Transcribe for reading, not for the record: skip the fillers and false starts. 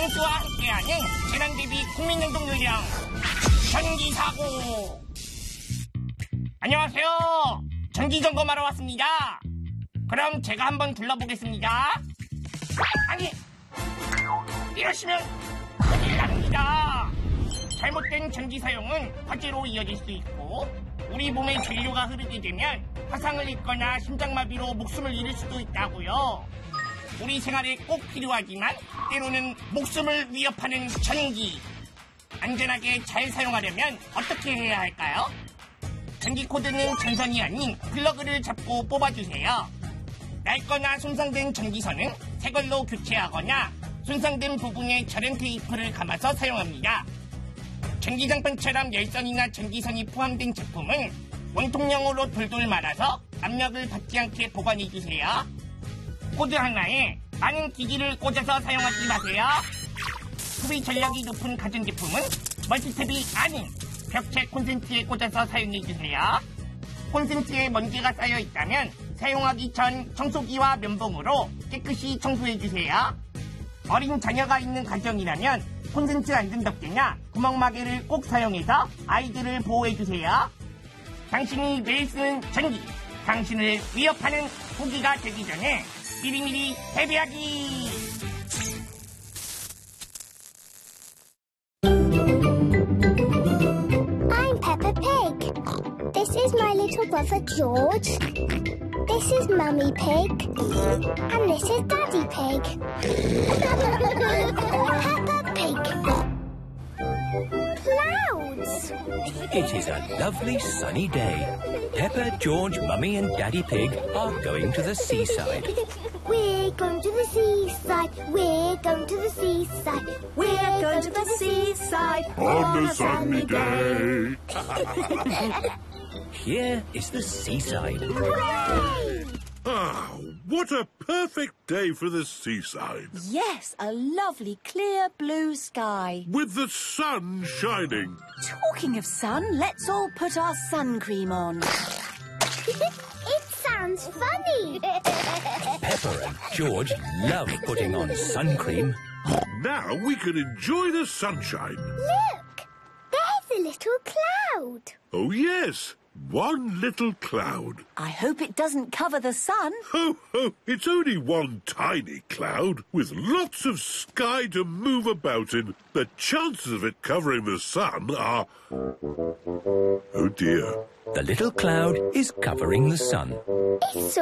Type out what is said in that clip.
안녕수와 함께하는 재난 대비 국민행동 요령 전기 사고. 안녕하세요. 전기 점검하러 왔습니다. 그럼 제가 한번 둘러보겠습니다. 아니, 이러시면 큰일 납니다. 잘못된 전기 사용은 화재로 이어질 수 있고 우리 몸에 전류가 흐르게 되면 화상을 입거나 심장마비로 목숨을 잃을 수도 있다고요. 우리 생활에 꼭 필요하지만 때로는 목숨을 위협하는 전기. 안전하게 잘 사용하려면 어떻게 해야 할까요? 전기 코드는 전선이 아닌 플러그를 잡고 뽑아주세요. 낡거나 손상된 전기선은 새 걸로 교체하거나 손상된 부분에 절연 테이프를 감아서 사용합니다. 전기장판처럼 열선이나 전기선이 포함된 제품은 원통형으로 돌돌 말아서 압력을 받지 않게 보관해주세요. 코드 하나에 많은 기기를 꽂아서 사용하지 마세요. 소비 전력이 높은 가전제품은 멀티탭이 아닌 벽체 콘센트에 꽂아서 사용해주세요. 콘센트에 먼지가 쌓여있다면 사용하기 전 청소기와 면봉으로 깨끗이 청소해주세요. 어린 자녀가 있는 가정이라면 콘센트 안전덮개나 구멍마개를 꼭 사용해서 아이들을 보호해주세요. 당신이 매일 쓰는 전기, 당신을 위협하는 고기가 되기 전에 미리미리 대비하기. I'm Peppa Pig. This is my little brother George. This is Mummy Pig. And this is Daddy Pig. Peppa Pig. Clouds. It is a lovely sunny day. Peppa, George, Mummy and Daddy Pig are going to the seaside. We're going to the seaside. We're going to the seaside. We're going to the seaside on a sunny day. Here is the seaside. Hooray! Ah, what a perfect day for the seaside. Yes, a lovely clear blue sky. With the sun shining. Talking of sun, let's all put our sun cream on. It sounds funny. Peppa and George love putting on sun cream. Now we can enjoy the sunshine. Look, there's a little cloud. Oh, yes, one little cloud. I hope it doesn't cover the sun. Ho, ho, it's only one tiny cloud with lots of sky to move about in. The chances of it covering the sun are... Oh, dear. The little cloud is covering the sun. It's